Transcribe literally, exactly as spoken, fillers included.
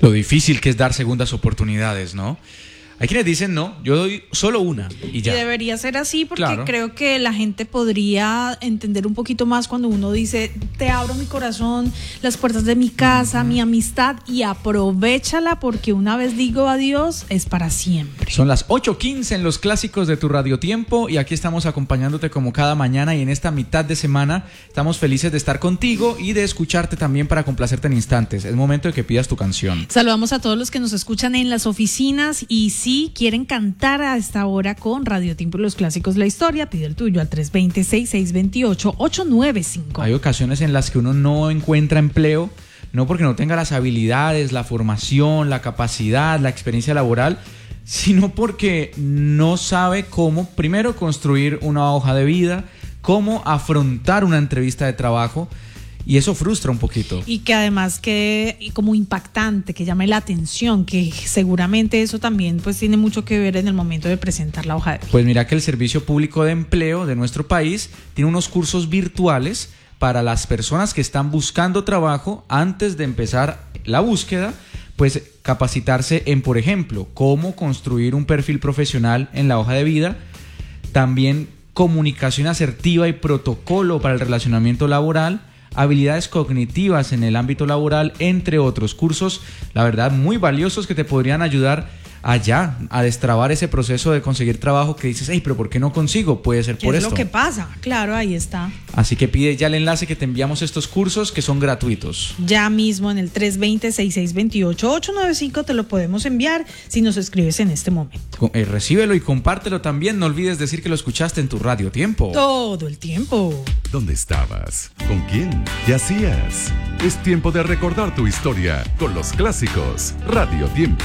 Lo difícil que es dar segundas oportunidades, ¿no? Hay quienes dicen, no, yo doy solo una y ya. Y debería ser así porque Claro. creo que la gente podría entender un poquito más cuando uno dice, te abro mi corazón, las puertas de mi casa, uh-huh. mi amistad, y aprovéchala porque una vez digo adiós, es para siempre. Son las ocho quince en los clásicos de tu Radio Tiempo y aquí estamos acompañándote como cada mañana, y en esta mitad de semana estamos felices de estar contigo y de escucharte también para complacerte en instantes. Es momento de que pidas tu canción. Saludamos a todos los que nos escuchan en las oficinas y si quieren cantar a esta hora con Radio Tiempo y los clásicos de la historia, pide el tuyo al tres dos cero, seis seis dos ocho, ocho nueve cinco. Hay ocasiones en las que uno no encuentra empleo, no porque no tenga las habilidades, la formación, la capacidad, la experiencia laboral, sino porque no sabe cómo, primero, construir una hoja de vida, cómo afrontar una entrevista de trabajo. Y eso frustra un poquito. Y que además quede como impactante, que llame la atención, que seguramente eso también pues tiene mucho que ver en el momento de presentar la hoja de vida. Pues mira que el Servicio Público de Empleo de nuestro país tiene unos cursos virtuales para las personas que están buscando trabajo antes de empezar la búsqueda, pues capacitarse en, por ejemplo, cómo construir un perfil profesional en la hoja de vida, también comunicación asertiva y protocolo para el relacionamiento laboral, habilidades cognitivas en el ámbito laboral, entre otros cursos, la verdad, muy valiosos que te podrían ayudar allá a destrabar ese proceso de conseguir trabajo que dices, hey, pero ¿por qué no consigo? Puede ser por esto. ¿Qué es esto. lo que pasa? Claro, ahí está. Así que pide ya el enlace que te enviamos estos cursos que son gratuitos. Ya mismo en el tres dos cero, seis seis dos ocho, ocho nueve cinco te lo podemos enviar si nos escribes en este momento. Eh, recíbelo y compártelo también. No olvides decir que lo escuchaste en tu Radio Tiempo. Todo el tiempo. ¿Dónde estabas? ¿Con quién? ¿Qué hacías? Es tiempo de recordar tu historia con los clásicos Radio Tiempo.